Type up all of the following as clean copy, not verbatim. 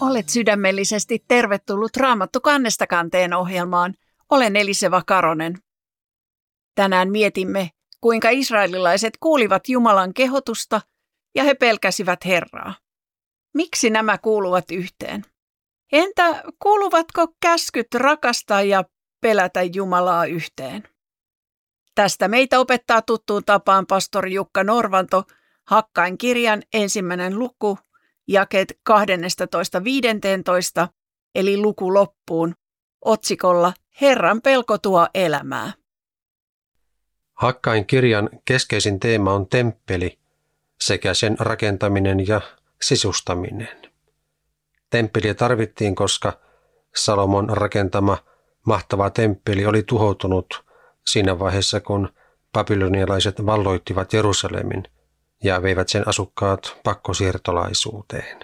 Olet sydämellisesti tervetullut Raamattu kannesta kanteen ohjelmaan. Olen Eliseva Karonen. Tänään mietimme, kuinka israelilaiset kuulivat Jumalan kehotusta ja he pelkäsivät Herraa. Miksi nämä kuuluvat yhteen? Entä kuuluvatko käskyt rakastaa ja pelätä Jumalaa yhteen? Tästä meitä opettaa tuttuun tapaan pastori Jukka Norvanto, Hakkain kirjan 1. luku, jakeet 12–15, eli luku loppuun, otsikolla Herran pelko tuo elämää. Hakkain kirjan keskeisin teema on temppeli sekä sen rakentaminen ja sisustaminen. Temppeliä tarvittiin, koska Salomon rakentama mahtava temppeli oli tuhoutunut siinä vaiheessa, kun babylonialaiset valloittivat Jerusalemin ja veivät sen asukkaat pakkosiirtolaisuuteen.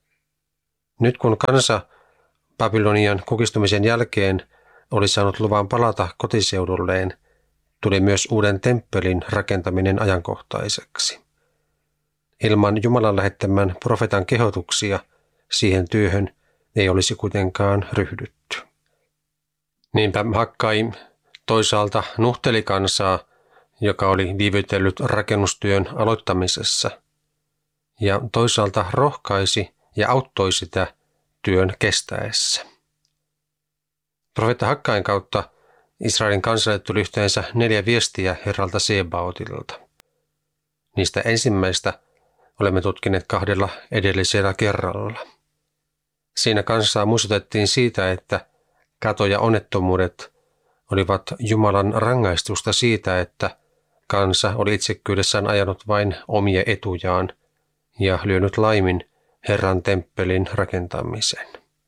Nyt kun kansa Babylonian kukistumisen jälkeen oli saanut luvan palata kotiseudulleen, tuli myös uuden temppelin rakentaminen ajankohtaiseksi. Ilman Jumalan lähettämän profeetan kehotuksia siihen työhön ei olisi kuitenkaan ryhdytty. Niinpä Hakkai toisaalta nuhteli kansaa, joka oli viivytellyt rakennustyön aloittamisessa, ja toisaalta rohkaisi ja auttoi sitä työn kestäessä. Profeetta Hakkain kautta Israelin kansalle tuli yhteensä 4 viestiä Herralta Sebaotilta. Niistä ensimmäistä olemme tutkineet 2 edellisellä kerralla. Siinä kansaa muistutettiin siitä, että kato ja onnettomuudet olivat Jumalan rangaistusta siitä, että kansa oli itsekkyydessään ajanut vain omia etujaan ja lyönyt laimin Herran temppelin rakentamisen.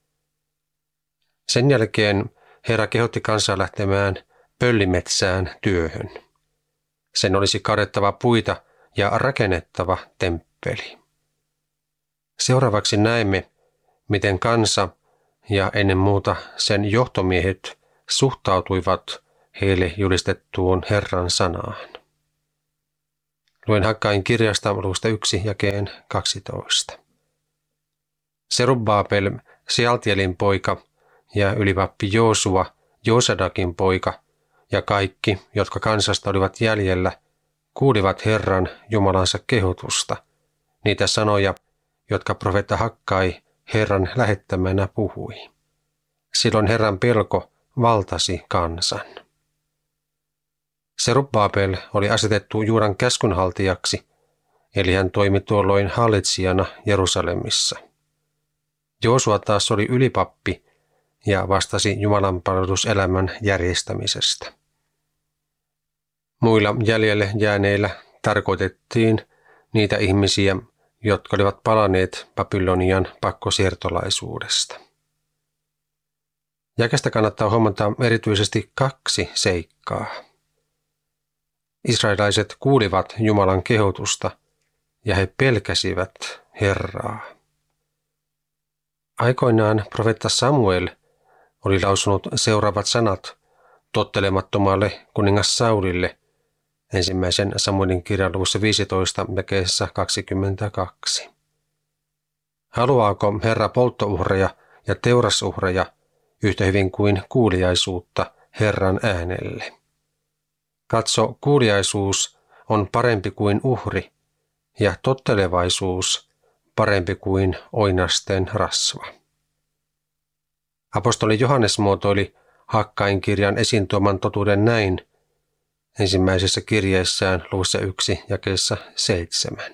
Sen jälkeen Herra kehotti kansaa lähtemään pöllimetsään työhön. Sen olisi kadettava puita ja rakennettava temppeli. Seuraavaksi näemme, miten kansa ja ennen muuta sen johtomiehet suhtautuivat heille julistettuun Herran sanaan. Luen Hakkain kirjasta luvusta 1 jakeen 12. Serubbabel, Sealtielin poika, ja ylipappi Joosua, Joosadakin poika, ja kaikki, jotka kansasta olivat jäljellä, kuulivat Herran Jumalansa kehotusta, niitä sanoja, jotka profeetta Hakkai Herran lähettämänä puhui. Silloin Herran pelko valtasi kansan. Serubbabel oli asetettu Juudan käskynhaltijaksi, eli hän toimi tuolloin hallitsijana Jerusalemissa. Joosua taas oli ylipappi ja vastasi Jumalan palveluselämän järjestämisestä. Muilla jäljelle jääneillä tarkoitettiin niitä ihmisiä, jotka olivat palanneet Babylonian pakkosiirtolaisuudesta. Jakeesta kannattaa huomata erityisesti 2 seikkaa. Israelilaiset kuulivat Jumalan kehotusta ja he pelkäsivät Herraa. Aikoinaan profeetta Samuel oli lausunut seuraavat sanat tottelemattomalle kuningas Saulille 1. Samuelin kirjan luvussa 15 jakeessa 22. Haluaako Herra polttouhreja ja teurasuhreja yhtä hyvin kuin kuuliaisuutta Herran äänelle? Katso, kuuliaisuus on parempi kuin uhri ja tottelevaisuus parempi kuin oinasten rasva. Apostoli Johannes muotoili Hakkain kirjan esiin tuoman totuuden näin ensimmäisessä kirjeessään luvussa 1 jakeessa 7.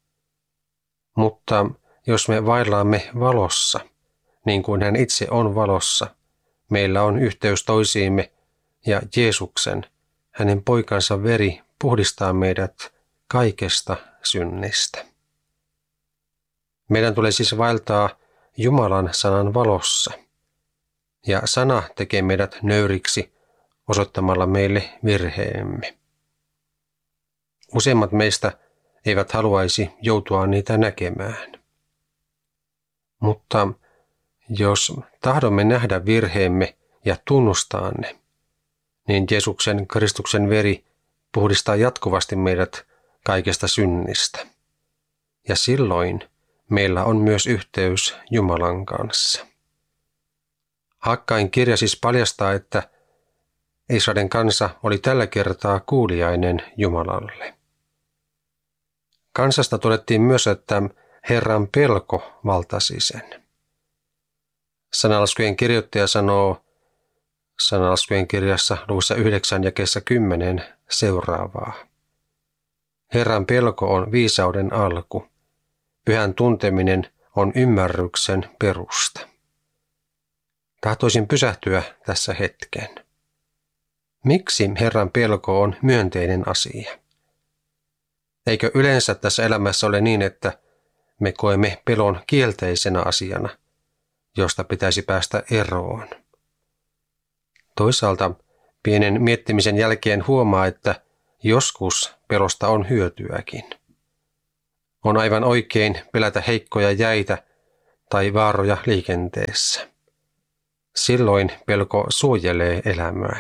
Mutta jos me vaellaamme valossa, niin kuin hän itse on valossa, meillä on yhteys toisiimme ja Jeesuksen, hänen poikansa veri puhdistaa meidät kaikesta synnistä. Meidän tulee siis vaeltaa Jumalan sanan valossa, ja sana tekee meidät nöyriksi osoittamalla meille virheemme. Useimmat meistä eivät haluaisi joutua niitä näkemään. Mutta jos tahdomme nähdä virheemme ja tunnustaa ne, niin Jeesuksen Kristuksen veri puhdistaa jatkuvasti meidät kaikesta synnistä. Ja silloin meillä on myös yhteys Jumalan kanssa. Hakkain kirja siis paljastaa, että Israelin kansa oli tällä kertaa kuuliainen Jumalalle. Kansasta todettiin myös, että Herran pelko valtasi sen. Sananlaskujen kirjoittaja sanoo Sananlaskujen kirjassa luvussa 9 jakeessa 10 seuraavaa. Herran pelko on viisauden alku. Pyhän tunteminen on ymmärryksen perusta. Tahtoisin pysähtyä tässä hetken. Miksi Herran pelko on myönteinen asia? Eikö yleensä tässä elämässä ole niin, että me koemme pelon kielteisenä asiana, josta pitäisi päästä eroon? Toisaalta pienen miettimisen jälkeen huomaa, että joskus pelosta on hyötyäkin. On aivan oikein pelätä heikkoja jäitä tai vaaroja liikenteessä. Silloin pelko suojelee elämää.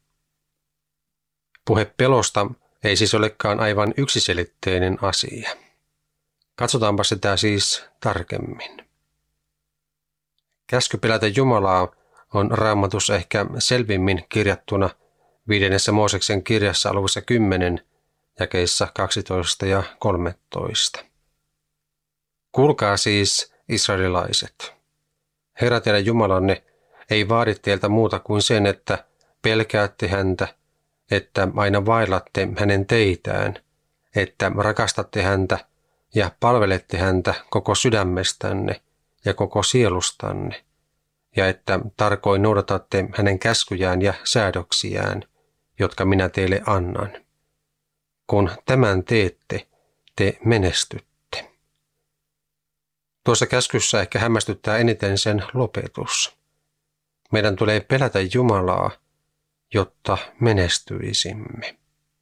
Puhe pelosta ei siis olekaan aivan yksiselitteinen asia. Katsotaanpa sitä siis tarkemmin. Käsky pelätä Jumalaa on Raamatussa ehkä selvimmin kirjattuna 5. Mooseksen kirjassa luvussa 10 jakeissa 12 ja 13. Kuulkaa siis, israelilaiset. Herra teidän Jumalanne ei vaadi teiltä muuta kuin sen, että pelkäätte häntä, että aina vaellatte hänen teitään, että rakastatte häntä ja palvelette häntä koko sydämestänne ja koko sielustanne, ja että tarkoin noudatatte hänen käskyjään ja säädöksiään, jotka minä teille annan. Kun tämän teette, te menestytte. Tuossa käskyssä ehkä hämmästyttää eniten sen lopetus. Meidän tulee pelätä Jumalaa, jotta menestyisimme.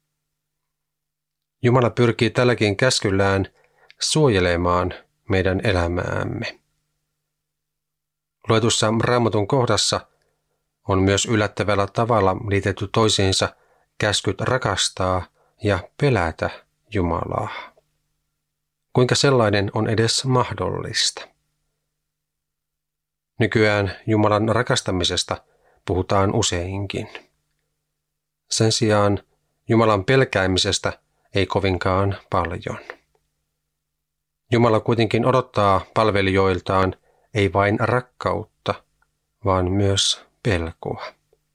Jumala pyrkii tälläkin käskyllään suojelemaan meidän elämäämme. Luetussa Raamatun kohdassa on myös yllättävällä tavalla liitetty toisiinsa käskyt rakastaa ja pelätä Jumalaa. Kuinka sellainen on edes mahdollista? Nykyään Jumalan rakastamisesta puhutaan useinkin. Sen sijaan Jumalan pelkäämisestä ei kovinkaan paljon. Jumala kuitenkin odottaa palvelijoiltaan ei vain rakkautta, vaan myös pelkoa.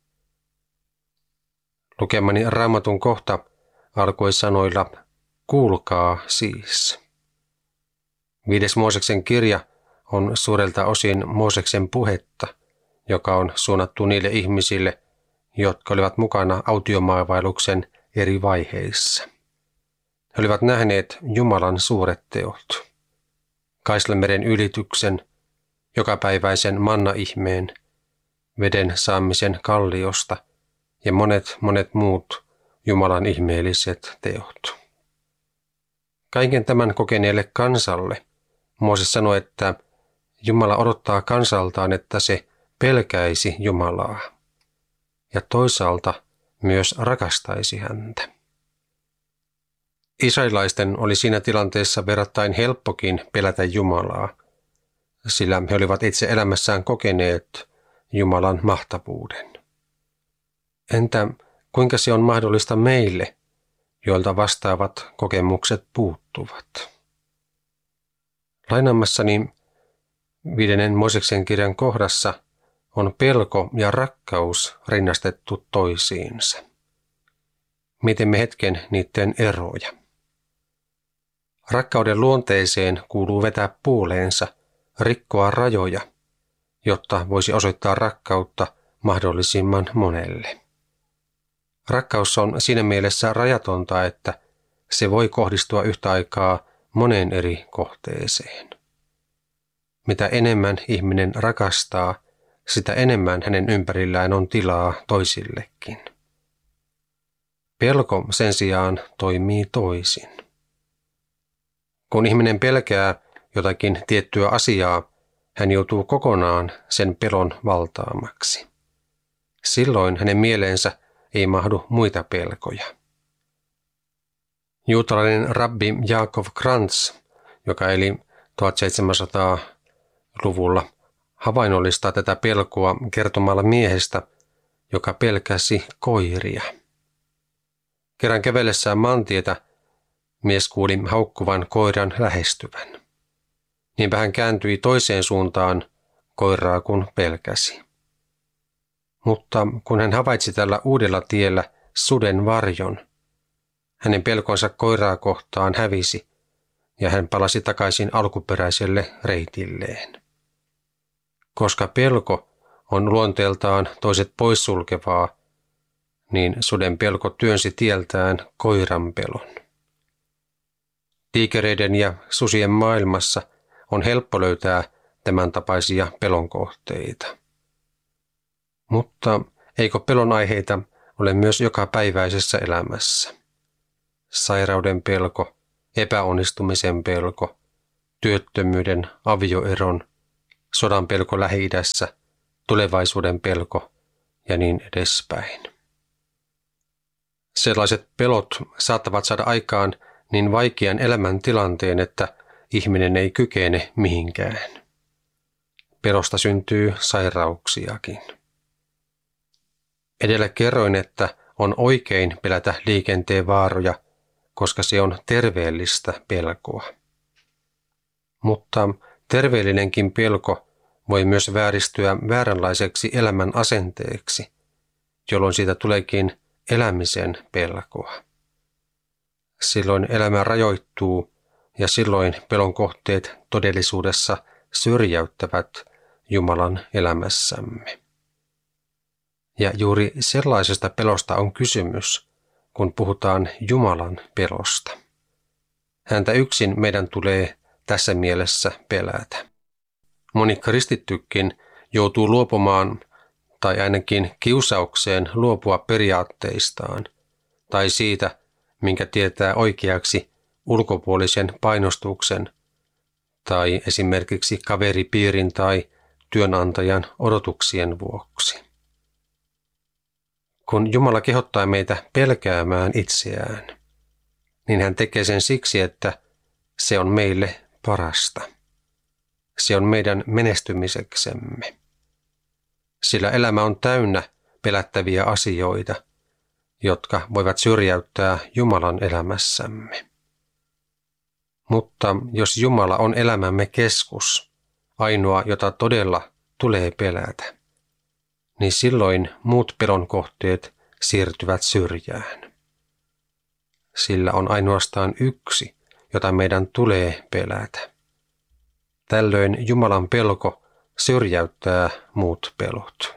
Lukemani Raamatun kohta alkoi sanoilla, kuulkaa siis. 5. Mooseksen kirja on suurelta osin Mooseksen puhetta, joka on suunnattu niille ihmisille, jotka olivat mukana autiomaavailuksen eri vaiheissa. He olivat nähneet Jumalan suuret teot. Kaislanmeren ylityksen, jokapäiväisen manna-ihmeen, veden saamisen kalliosta ja monet muut Jumalan ihmeelliset teot. Kaiken tämän kokeneelle kansalle Mooses sanoi, että Jumala odottaa kansaltaan, että se pelkäisi Jumalaa ja toisaalta myös rakastaisi häntä. Israelilaisten oli siinä tilanteessa verrattain helppokin pelätä Jumalaa, sillä he olivat itse elämässään kokeneet Jumalan mahtavuuden. Entä kuinka se on mahdollista meille, joilta vastaavat kokemukset puuttuvat? Lainaamassani 5. Mooseksen kirjan kohdassa on pelko ja rakkaus rinnastettu toisiinsa. Mietimme hetken niiden eroja. Rakkauden luonteeseen kuuluu vetää puoleensa, rikkoa rajoja, jotta voisi osoittaa rakkautta mahdollisimman monelle. Rakkaus on siinä mielessä rajatonta, että se voi kohdistua yhtä aikaa moneen eri kohteeseen. Mitä enemmän ihminen rakastaa, sitä enemmän hänen ympärillään on tilaa toisillekin. Pelko sen sijaan toimii toisin. Kun ihminen pelkää jotakin tiettyä asiaa, hän joutuu kokonaan sen pelon valtaamaksi. Silloin hänen mieleensä ei mahdu muita pelkoja. Juutalainen rabbi Jaakov Krantz, joka eli 1700-luvulla havainnollistaa tätä pelkoa kertomalla miehestä, joka pelkäsi koiria. Kerran kävellessään maantietä mies kuuli haukkuvan koiran lähestyvän. Niinpä hän kääntyi toiseen suuntaan koiraa kun pelkäsi. Mutta kun hän havaitsi tällä uudella tiellä suden varjon, hänen pelkonsa koiraa kohtaan hävisi ja hän palasi takaisin alkuperäiselle reitilleen. Koska pelko on luonteeltaan toiset poissulkevaa, niin suden pelko työnsi tieltään koiran pelon. Tiikereiden ja susien maailmassa on helppo löytää tämän tapaisia pelonkohteita. Mutta eikö pelon aiheita ole myös jokapäiväisessä elämässä? Sairauden pelko, epäonnistumisen pelko, työttömyyden, avioeron, sodan pelko Lähi-idässä, tulevaisuuden pelko ja niin edespäin. Sellaiset pelot saattavat saada aikaan niin vaikean elämäntilanteen, että ihminen ei kykene mihinkään. Pelosta syntyy sairauksiakin. Edellä kerroin, että on oikein pelätä liikenteen vaaroja, koska se on terveellistä pelkoa. Mutta terveellinenkin pelko voi myös vääristyä vääränlaiseksi elämän asenteeksi, jolloin siitä tuleekin elämisen pelkoa. Silloin elämä rajoittuu ja silloin pelon kohteet todellisuudessa syrjäyttävät Jumalan elämässämme. Ja juuri sellaisesta pelosta on kysymys, kun puhutaan Jumalan pelosta. Häntä yksin meidän tulee tässä mielessä pelätä. Moni kristittykin joutuu luopumaan tai ainakin kiusaukseen luopua periaatteistaan tai siitä, minkä tietää oikeaksi ulkopuolisen painostuksen tai esimerkiksi kaveripiirin tai työnantajan odotuksien vuoksi. Kun Jumala kehottaa meitä pelkäämään itseään, niin hän tekee sen siksi, että se on meille parasta. Se on meidän menestymiseksemme. Sillä elämä on täynnä pelättäviä asioita, jotka voivat syrjäyttää Jumalan elämässämme. Mutta jos Jumala on elämämme keskus, ainoa, jota todella tulee pelätä, niin silloin muut pelon kohteet siirtyvät syrjään. Sillä on ainoastaan yksi, jota meidän tulee pelätä. Tällöin Jumalan pelko syrjäyttää muut pelot.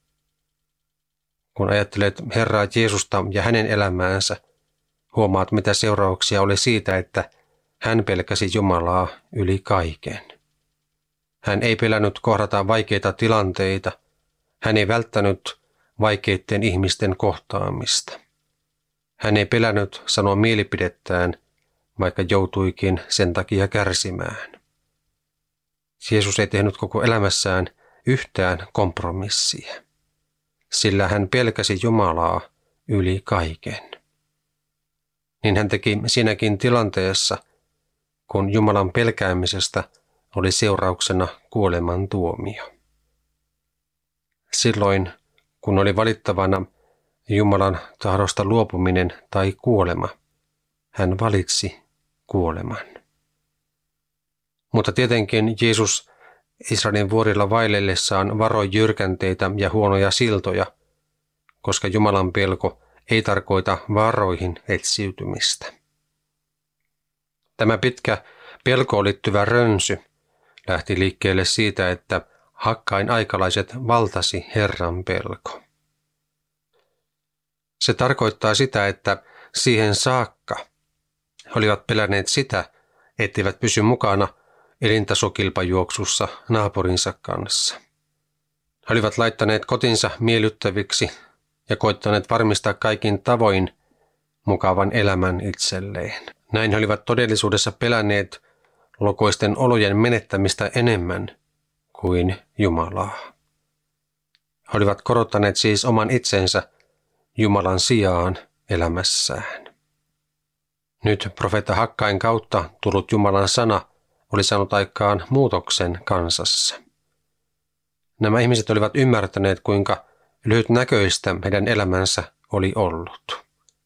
Kun ajattelet Herraa Jeesusta ja hänen elämäänsä, huomaat mitä seurauksia oli siitä, että hän pelkäsi Jumalaa yli kaiken. Hän ei pelännyt kohdata vaikeita tilanteita. Hän ei välttänyt vaikeiden ihmisten kohtaamista. Hän ei pelännyt sanoa mielipidettään, vaikka joutuikin sen takia kärsimään. Jeesus ei tehnyt koko elämässään yhtään kompromissia, sillä hän pelkäsi Jumalaa yli kaiken. Niin hän teki siinäkin tilanteessa, kun Jumalan pelkäämisestä oli seurauksena kuoleman tuomio. Silloin, kun oli valittavana Jumalan tahdosta luopuminen tai kuolema, hän valitsi kuoleman. Mutta tietenkin Jeesus Israelin vuorilla vaellellessaan varoi jyrkänteitä ja huonoja siltoja, koska Jumalan pelko ei tarkoita vaaroihin etsiytymistä. Tämä pitkä pelkoon liittyvä rönsy lähti liikkeelle siitä, että Hakkain aikalaiset valtasi Herran pelko. Se tarkoittaa sitä, että siihen saakka he olivat pelänneet sitä, etteivät pysy mukana elintasokilpajuoksussa naapurinsa kanssa. He olivat laittaneet kotinsa miellyttäviksi ja koittaneet varmistaa kaikin tavoin mukavan elämän itselleen. Näin he olivat todellisuudessa pelänneet lokoisten olojen menettämistä enemmän kuin Jumalaa. He olivat korottaneet siis oman itsensä Jumalan sijaan elämässään. Nyt profeetta Hakkain kautta tullut Jumalan sana oli saanut aikaan muutoksen kansassa. Nämä ihmiset olivat ymmärtäneet, kuinka lyhytnäköistä heidän elämänsä oli ollut.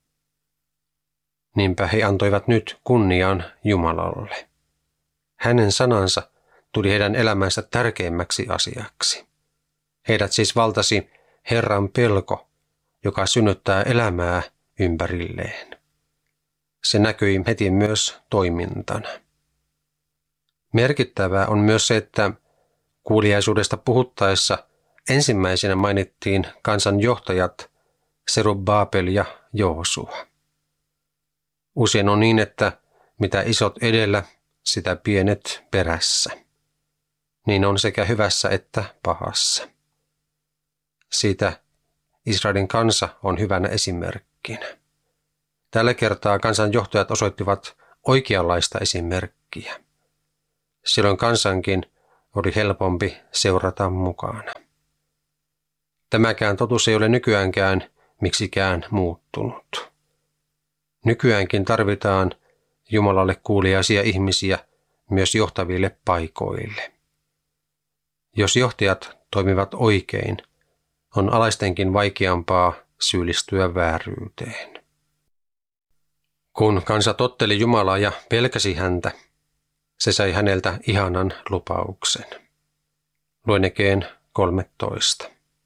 Niinpä he antoivat nyt kunnian Jumalalle. Hänen sanansa tuli heidän elämänsä tärkeimmäksi asiaksi. Heidät siis valtasi Herran pelko, joka synnyttää elämää ympärilleen. Se näkyi heti myös toimintana. Merkittävää on myös se, että kuuliaisuudesta puhuttaessa ensimmäisenä mainittiin kansan johtajat Serubbabel ja Joosua. Usein on niin, että mitä isot edellä, sitä pienet perässä. Niin on sekä hyvässä että pahassa. Siitä Israelin kansa on hyvänä esimerkkinä. Tällä kertaa kansan johtajat osoittivat oikeanlaista esimerkkiä. Silloin kansankin oli helpompi seurata mukana. Tämäkään totuus ei ole nykyäänkään miksikään muuttunut. Nykyäänkin tarvitaan Jumalalle kuuliaisia ihmisiä myös johtaville paikoille. Jos johtajat toimivat oikein, on alaistenkin vaikeampaa syyllistyä vääryyteen. Kun kansa totteli Jumalaa ja pelkäsi häntä, se sai häneltä ihanan lupauksen. Luenekeen 13.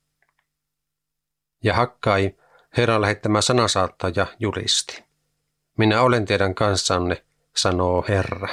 Ja Hakkai, Herran lähettämä sanasaattaja, julisti. Minä olen teidän kanssanne, sanoo Herra.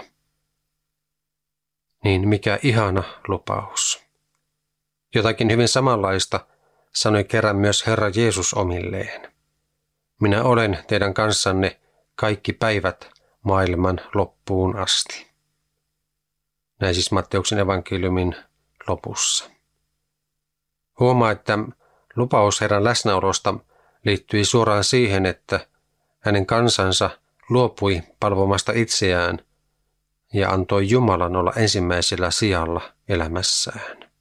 Niin mikä ihana lupaus. Jotakin hyvin samanlaista sanoi kerran myös Herra Jeesus omilleen. Minä olen teidän kanssanne kaikki päivät maailman loppuun asti. Näin siis Matteuksen evankeliumin lopussa. Huomaa, että lupaus Herran läsnäolosta liittyi suoraan siihen, että hänen kansansa luopui palvomasta itseään ja antoi Jumalan olla ensimmäisellä sijalla elämässään.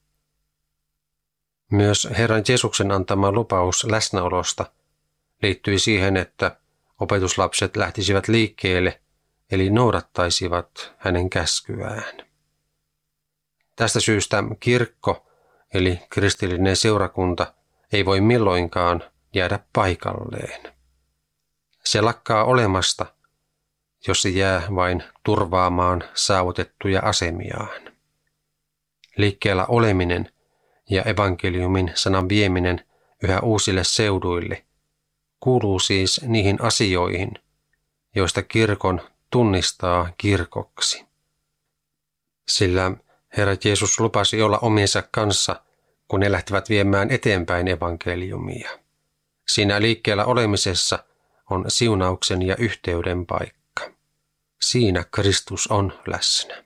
Myös Herran Jeesuksen antama lupaus läsnäolosta liittyi siihen, että opetuslapset lähtisivät liikkeelle, eli noudattaisivat hänen käskyään. Tästä syystä kirkko, eli kristillinen seurakunta, ei voi milloinkaan jäädä paikalleen. Se lakkaa olemasta, jos se jää vain turvaamaan saavutettuja asemiaan. Liikkeellä oleminen ja evankeliumin sanan vieminen yhä uusille seuduille kuuluu siis niihin asioihin, joista kirkon tunnistaa kirkoksi. Sillä Herra Jeesus lupasi olla omiensa kanssa, kun ne lähtivät viemään eteenpäin evankeliumia. Siinä liikkeellä olemisessa on siunauksen ja yhteyden paikka. Siinä Kristus on läsnä.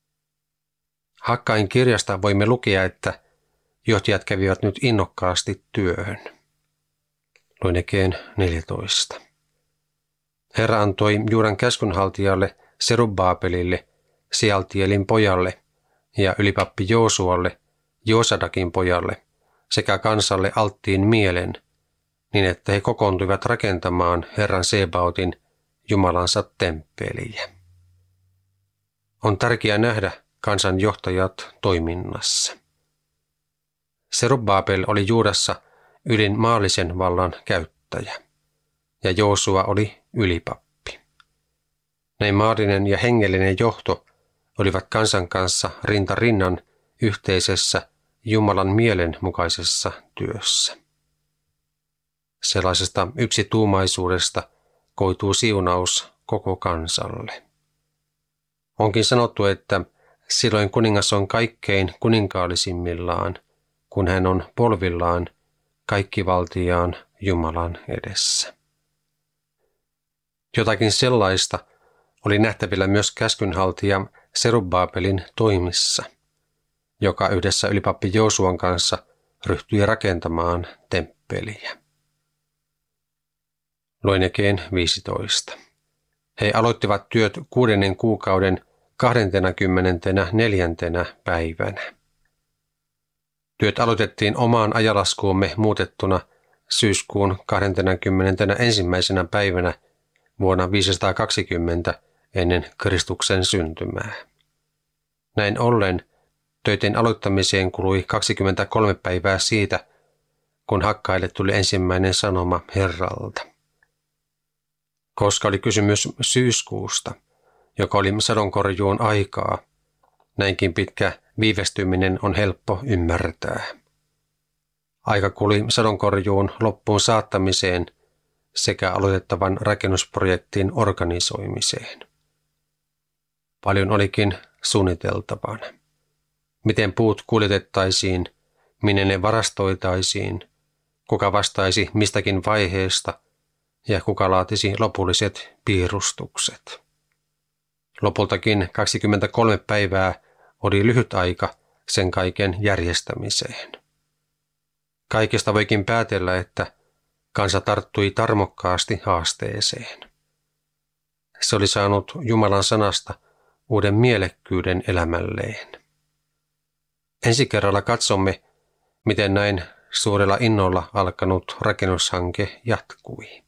Hakkain kirjasta voimme lukea, että johtajat kävivät nyt innokkaasti työhön. Luenekeen 14. Herra antoi Juudan käskynhaltijalle Serubbabelille, Sealtielin pojalle ja ylipappi Joosualle, Joosadakin pojalle sekä kansalle alttiin mielen, niin että he kokoontuivat rakentamaan Herran Sebaotin Jumalansa temppeliä. On tärkeää nähdä kansan johtajat toiminnassa. Serubbabel oli Juudassa ylin maallisen vallan käyttäjä, ja Joosua oli ylipappi. Näin maallinen ja hengellinen johto olivat kansan kanssa rinta rinnan yhteisessä Jumalan mielen mukaisessa työssä. Sellaisesta yksituumaisuudesta koituu siunaus koko kansalle. Onkin sanottu, että silloin kuningas on kaikkein kuninkaallisimmillaan, kun hän on polvillaan kaikkivaltiaan Jumalan edessä. Jotakin sellaista oli nähtävillä myös käskynhaltija Serubbabelin toimissa, joka yhdessä ylipappi Joosuan kanssa ryhtyi rakentamaan temppeliä. Luenekeen 15. He aloittivat työt 6. kuukauden 24. päivänä. Työt aloitettiin omaan ajalaskuumme muutettuna syyskuun 21. päivänä vuonna 520 ennen Kristuksen syntymää. Näin ollen töiden aloittamiseen kului 23 päivää siitä, kun hakkaille tuli ensimmäinen sanoma Herralta. Koska oli kysymys syyskuusta, joka oli sadonkorjuun aikaa, näinkin pitkä viivästyminen on helppo ymmärtää. Aika kului sadonkorjuun loppuun saattamiseen sekä aloitettavan rakennusprojektin organisoimiseen. Paljon olikin suunniteltavana. Miten puut kuljetettaisiin, minne ne varastoitaisiin, kuka vastaisi mistäkin vaiheesta ja kuka laatisi lopulliset piirustukset. Lopultakin 23 päivää oli lyhyt aika sen kaiken järjestämiseen. Kaikesta voikin päätellä, että kansa tarttui tarmokkaasti haasteeseen. Se oli saanut Jumalan sanasta uuden mielekkyyden elämälleen. Ensi kerralla katsomme, miten näin suurella innolla alkanut rakennushanke jatkui.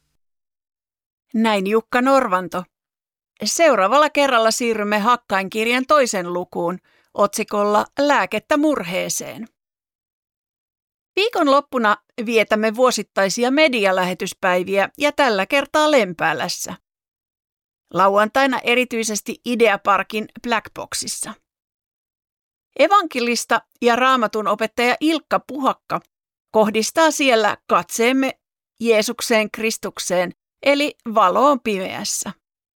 Näin Jukka Norvanto. Seuraavalla kerralla siirrymme Hakkainkirjan toisen lukuun otsikolla Lääkettä murheeseen. Viikonloppuna vietämme vuosittaisia medialähetyspäiviä ja tällä kertaa Lempäälässä. Lauantaina erityisesti Ideaparkin Blackboxissa. Evankelista ja raamatun opettaja Ilkka Puhakka kohdistaa siellä katseemme Jeesukseen Kristukseen, eli valoon pimeässä.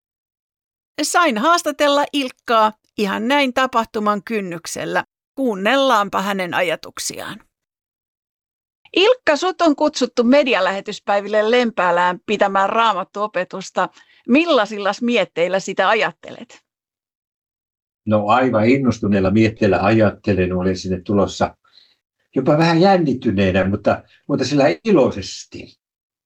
Sain haastatella Ilkkaa ihan näin tapahtuman kynnyksellä. Kuunnellaanpa hänen ajatuksiaan. Ilkka, sut on kutsuttu medialähetyspäiville Lempäälään pitämään raamattuopetusta. Millaisilla mietteillä sitä ajattelet? No aivan innostuneella mietteellä ajattelen, olen sinne tulossa jopa vähän jännittyneenä, mutta sillä iloisesti.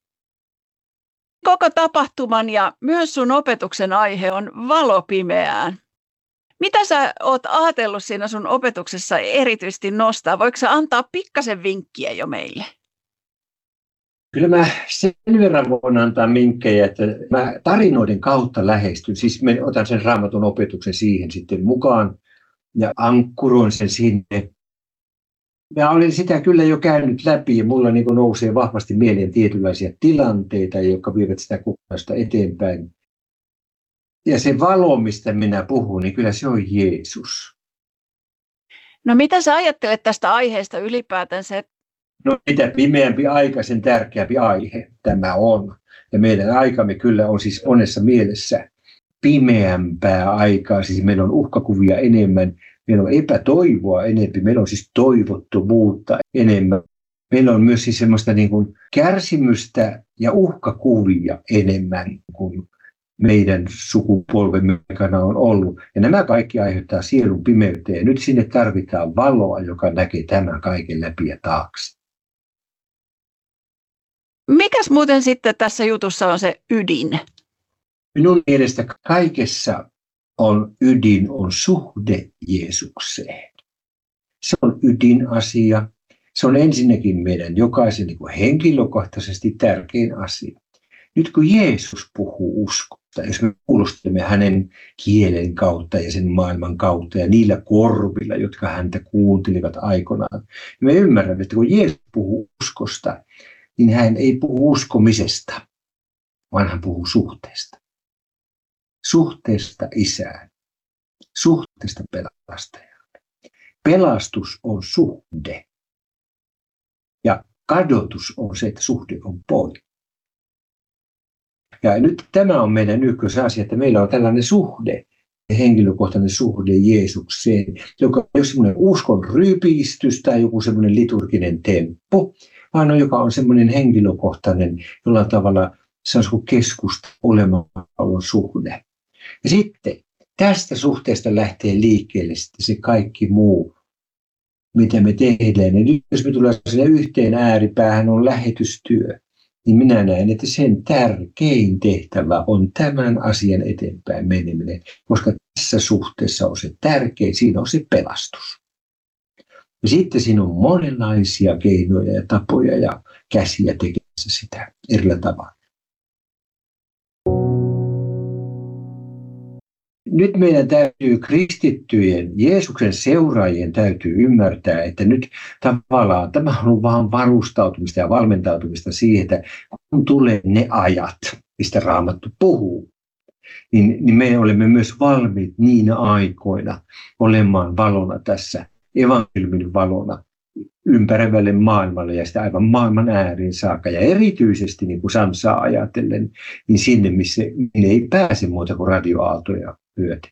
Koko tapahtuman ja myös sun opetuksen aihe on valo pimeään. Mitä sä oot ajatellut siinä sun opetuksessa erityisesti nostaa? Voiko sä antaa pikkasen vinkkiä jo meille? Kyllä mä sen verran voin antaa vinkkejä, että mä tarinoiden kautta lähestyn. Siis mä otan sen raamatun opetuksen siihen sitten mukaan ja ankkuroin sen sinne. Mä olen sitä kyllä jo käynyt läpi ja mulla niin nousee vahvasti mieleen tietynlaisia tilanteita, jotka vievät sitä kokemusta eteenpäin. Ja se valo, mistä minä puhun, niin kyllä se on Jeesus. No mitä sä ajattelet tästä aiheesta ylipäätänsä? No mitä pimeämpi aika, sen tärkeämpi aihe tämä on. Ja meidän aikamme kyllä on siis monessa mielessä pimeämpää aikaa. Siis meillä on uhkakuvia enemmän, meillä on epätoivoa enemmän, meillä on siis toivottomuutta enemmän. Meillä on myös siis semmoista niin kuin kärsimystä ja uhkakuvia enemmän kuin meidän sukupolvemme aikana on ollut. Ja nämä kaikki aiheuttaa sielun pimeyttä ja nyt sinne tarvitaan valoa, joka näkee tämän kaiken läpi ja taakse. Mikäs muuten sitten tässä jutussa on se ydin? Minun mielestä kaikessa on suhde Jeesukseen. Se on ydinasia. Se on ensinnäkin meidän jokaisen niin kuin henkilökohtaisesti tärkein asia. Nyt kun Jeesus puhuu uskosta, jos me kuulostamme hänen kielen kautta ja sen maailman kautta ja niillä korvilla, jotka häntä kuuntelivat aikoinaan, me ymmärrämme, että kun Jeesus puhuu uskosta, niin hän ei puhu uskomisesta, vaan hän puhuu suhteesta. Suhteesta Isään, suhteesta pelastajaan. Pelastus on suhde ja kadotus on se, että suhde on pois. Ja nyt tämä on meidän ykkösasia, että meillä on tällainen suhde, henkilökohtainen suhde Jeesukseen, joka ei ole semmoinen uskon rypistys tai joku semmoinen liturginen temppu, vaan joka on semmoinen henkilökohtainen, jollain tavalla se on keskusta olemassaolon suhde. Ja sitten tästä suhteesta lähtee liikkeelle sitten se kaikki muu, mitä me tehdään. Ja jos me tullaan sinne yhteen ääripäähän on lähetystyö, niin minä näen, että sen tärkein tehtävä on tämän asian eteenpäin meneminen, koska tässä suhteessa on se tärkein, siinä on se pelastus. Ja sitten siinä on monenlaisia keinoja ja tapoja ja käsiä tekemässä sitä erillä tavalla. Nyt meidän täytyy kristittyjen, Jeesuksen seuraajien täytyy ymmärtää, että nyt tavallaan tämä on vain varustautumista ja valmentautumista siihen, että kun tulee ne ajat, mistä Raamattu puhuu, niin me olemme myös valmiit niinä aikoina olemaan valona tässä, evankeliumin valona ympäröivälle maailmalle ja sitä aivan maailman ääriin saakka. Ja erityisesti niin kuin Samsaa ajatellen, niin sinne, missä ei pääse muuta kuin radioaaltoja myöten.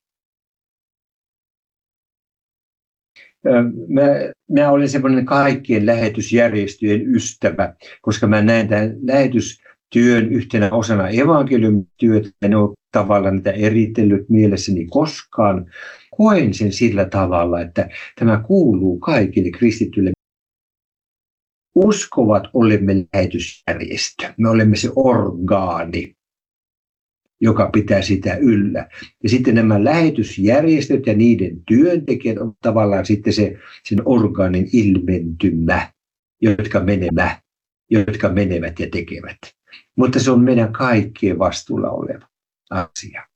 Mä olen semmoinen kaikkien lähetysjärjestöjen ystävä, koska mä näen tämän lähetystyön yhtenä osana evankeliumityötä. En ole tavallaan niitä eritellyt mielessäni koskaan. Koen sen sillä tavalla, että tämä kuuluu kaikille kristityille. Uskovat olemme lähetysjärjestö. Me olemme se orgaani, joka pitää sitä yllä. Ja sitten nämä lähetysjärjestöt ja niiden työntekijät on tavallaan sitten sen orgaanin ilmentymä, jotka menevät ja tekevät. Mutta se on meidän kaikkien vastuulla oleva asia.